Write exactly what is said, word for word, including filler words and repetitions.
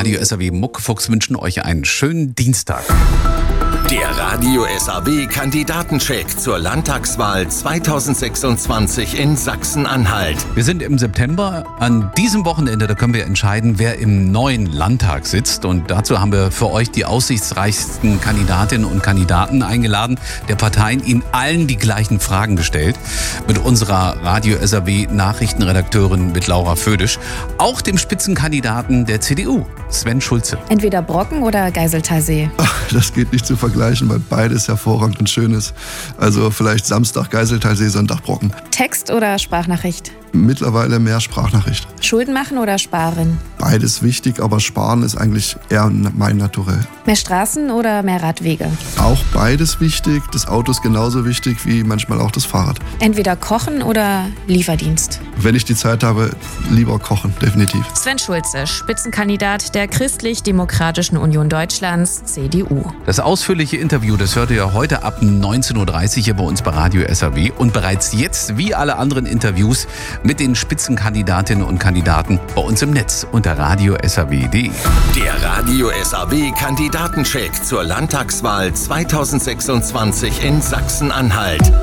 Radio S R W Muckefuchs wünschen euch einen schönen Dienstag. Der Radio S R W Kandidatencheck zur Landtagswahl zweitausendsechsundzwanzig in Sachsen-Anhalt. Wir sind im September. An diesem Wochenende, da können wir entscheiden, wer im neuen Landtag sitzt. Und dazu haben wir für euch die aussichtsreichsten Kandidatinnen und Kandidaten eingeladen, der Parteien in allen die gleichen Fragen gestellt. Mit unserer Radio S R W Nachrichtenredakteurin mit Laura Födisch. Auch dem Spitzenkandidaten der C D U, Sven Schulze. Entweder Brocken oder Geiseltalsee. Ach, das geht nicht zu vergleichen, weil beides hervorragend und schön ist. Also vielleicht Samstag Geiseltalsee, Sonntag Brocken. Text oder Sprachnachricht? Mittlerweile mehr Sprachnachricht. Schulden machen oder sparen? Beides wichtig, aber sparen ist eigentlich eher mein Naturell. Mehr Straßen oder mehr Radwege? Auch beides wichtig. Das Auto ist genauso wichtig wie manchmal auch das Fahrrad. Entweder kochen oder Lieferdienst? Wenn ich die Zeit habe, lieber kochen, definitiv. Sven Schulze, Spitzenkandidat der Christlich-Demokratischen Union Deutschlands, C D U. Das ausführliche Interview, das hört ihr heute ab neunzehn Uhr dreißig hier bei uns bei Radio S R W. Und bereits jetzt, wie alle anderen Interviews, mit den Spitzenkandidatinnen und Kandidaten bei uns im Netz unter radio s r w punkt d e. Der Radio S R W Kandidatencheck zur Landtagswahl zweitausendsechsundzwanzig in Sachsen-Anhalt.